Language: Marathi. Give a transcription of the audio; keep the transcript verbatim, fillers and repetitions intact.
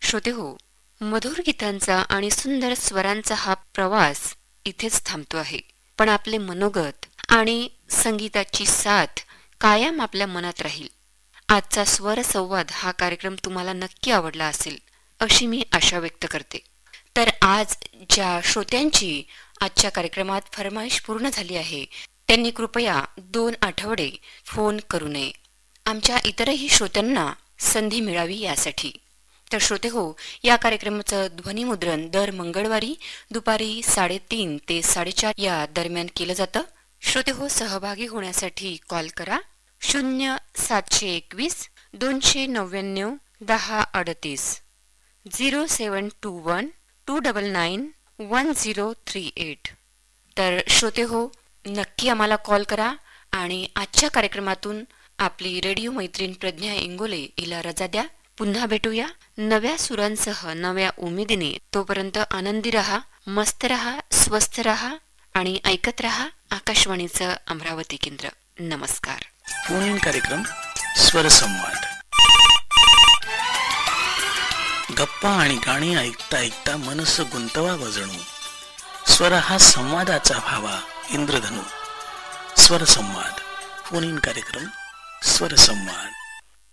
श्रोते हो, मधुर गीतांचा आणि सुंदर स्वरांचा हा प्रवास इथेच थांबतो आहे. पण आपले मनोगत आणि संगीताची साथ कायम आपल्या मनात राहील. आजचा स्वर संवाद हा कार्यक्रम तुम्हाला नक्की आवडला असेल अशी मी आशा व्यक्त करते. तर आज ज्या श्रोत्यांची आजच्या कार्यक्रमात फरमाईश पूर्ण झाली आहे त्यांनी कृपया दोन आठवडे फोन करू नये. आमच्या इतरही श्रोत्यांना संधी मिळावी यासाठी. तर श्रोते हो, या कार्यक्रमाचं ध्वनिमुद्रण दर मंगळवारी दुपारी साडेतीन ते साडेचार या दरम्यान केलं जातं. श्रोते हो, सहभागी होण्यासाठी कॉल करा शून्य सातशे एकवीस दोनशे नव्याण्णव दहा अडतीस zero seven to one two double nine one zero three eight. तर श्रोते हो, नक्की आम्हाला कॉल करा आणि आजच्या कार्यक्रमातून आपली रेडिओ मैत्रीण प्रज्ञा इंगोले हिला रजा द्या. पुन्हा भेटूया नव्या सुरांसह नव्या उमेदीने. तोपर्यंत आनंदी रहा, मस्त रहा, स्वस्थ रहा आणि ऐकत रहा आकाशवाणीचं अमरावती केंद्र. नमस्कार. पुणे कार्यक्रम स्वर संवाद. गप्पा आणि गाणी ऐकता ऐकता मनस गुंतवावं जणू. स्वर हा संवादाचा भावा इंद्रधनू. स्वर संवाद पुणे कार्यक्रम स्वर संवाद.